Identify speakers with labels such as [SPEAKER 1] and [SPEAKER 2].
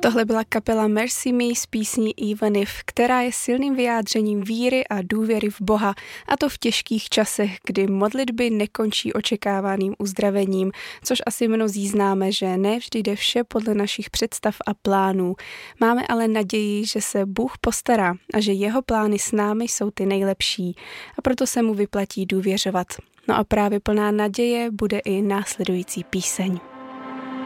[SPEAKER 1] Tohle byla kapela Mercy Me s písní Even If, která je silným vyjádřením víry a důvěry v Boha, a to v těžkých časech, kdy modlitby nekončí očekávaným uzdravením, což asi mnozí známe, že ne vždy jde vše podle našich představ a plánů. Máme ale naději, že se Bůh postará a že jeho plány s námi jsou ty nejlepší, a proto se mu vyplatí důvěřovat. No a právě plná naděje bude i následující píseň.